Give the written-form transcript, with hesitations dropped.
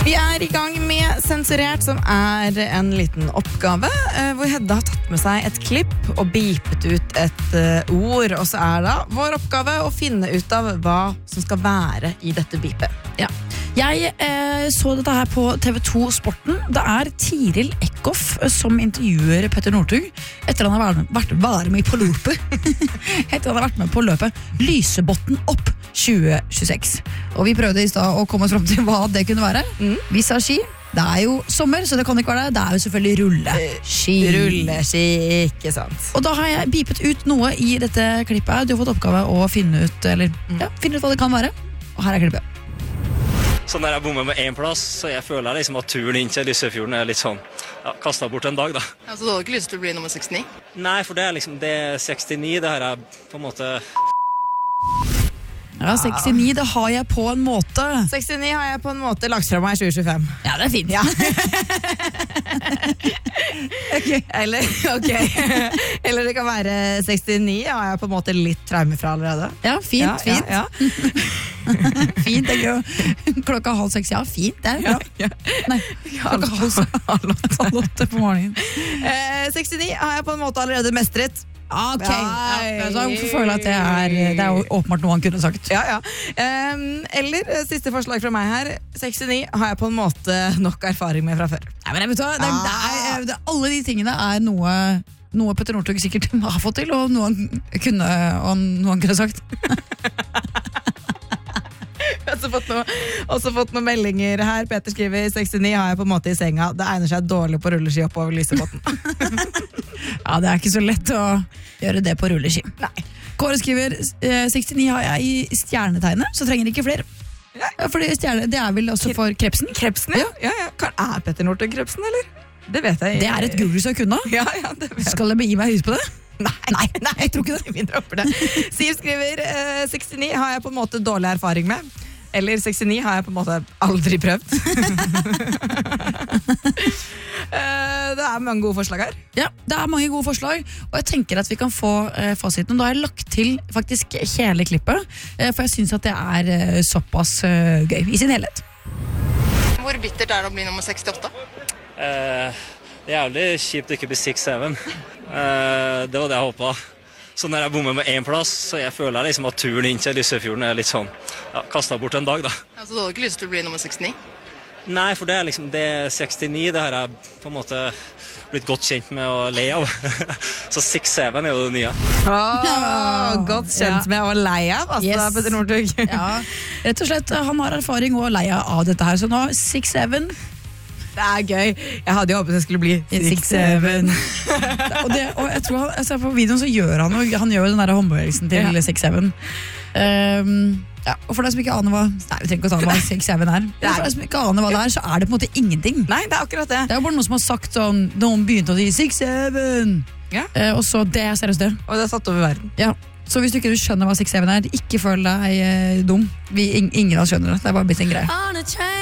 Vi I gang med Sensurert, som en liten oppgave, hvor Hedda har tatt med seg et klipp og beepet ut et ord, og så da vår oppgave å finne ut av hva som skal være I dette beepet. Ja. Jeg så dette her på TV2 Sporten. Det Tiril Eckhoff som intervjuer Petter Northug etter han har vært med på løpet. Etter han har vært med på løpet Lysebotn opp 2026. Og vi prøvde I stad å komme oss frem til hva det kunne være. Vi sa ski. Det jo sommer, så det kan ikke være det. Det jo selvfølgelig rulleski. Rulleski, ikke sant. Og da har jeg beepet ut noe I dette klippet. Du har fått oppgave å finne ut, finne ut hva det kan være. Og her klippet. Så når jeg bommer med en plass, så jeg føler liksom at turen inn til Lyssefjorden litt sånn, kastet bort en dag da. Ja, så du hadde ikke lyst til å bli nummer 69? Nei, for det liksom, det 69, det her på en måte... Ja, 69, det har jeg på en måte. 69 har jeg på en måte lagt fra meg I 2025. Ja, det fint. Ja. Eller det kan være 69, har jeg på en måte litt traume fra allerede. Ja, fint, fint. Ja. Fint, det jo klokka 6:30, ja, fint, det bra. Nei, klokka 7:30 på morgenen. 69 har jeg på en måte allerede mestret. Ok, så hvorfor føler jeg at det jo åpenbart noe han kunne sagt. Ja. Eller siste forslag fra meg her, 69 har jeg på en måte nok erfaring med fra før. Ja, men vet du, alle de tingene noe Petter Northug sikkert har fått til, og noe han kunne sagt. Jeg har også fått noen meldinger her. Peter skriver 69 har jeg på en måte I senga. Det egner seg dårlig på rulleski oppover Lysebotn. Ja, det ikke så lett å gjøre det på rulleski. Nei. Kåre skriver 69 har jeg I stjernetegnet, så trenger ikke flere. Ja, fordi stjerne, det vel også for krepsen. Krepsen, ja. Peter Northug krepsen, eller? Det vet jeg. Det et Google-søk unna. Ja, det vet jeg. Skal jeg begi meg hus på det? Nei, jeg tror ikke det. Vi dropper det. Siv skriver 69 har jeg på en måte dårlig erfaring med. Eller 69 har jeg på en måte aldri prøvd. Det mange gode forslag her. Ja, det mange gode forslag, og jeg tenker at vi kan få fasiten. Da har jeg lagt til faktisk hele klippet, for jeg synes at det såpass gøy I sin helhet. Hvor bittert det å bli nummer 68? Det jævlig kjipt å ikke bli 6-7. Det var det jeg håpet. Så når jeg bommer med en plass, så jeg føler liksom at turen inn til Lyssefjorden litt sånn, kastet bort en dag da. Ja, så du hadde ikke lyst til å bli nummer 69? Nei, for det liksom, det 69, det har jeg på en måte blitt godt kjent med å le av. Så 6-7 jo det nye. Godt kjent med å le av, altså, Petter Northug. Ja, rett og slett, han har erfaring og leie av dette her, så nå 6-7. Det gøy. Jeg hadde jo håpet det skulle bli 6-7. og jeg tror jeg ser på videoen så gjør han gjør den der håndbevegelsen til 6-7. Og for deg som ikke aner hva Nei, vi trenger ikke å ta hva 6-7 For deg som ikke aner hva det så det på en måte ingenting. Nei, det akkurat det. Det jo bare noen som har sagt sånn, noen begynte å si 6-7. Og så det seriøst det. Og det satt over verden. Ja. Så hvis du ikke skjønner hva 6-7 ikke føl deg dum. Ingen av oss skjønner det. Det bare blitt en greie.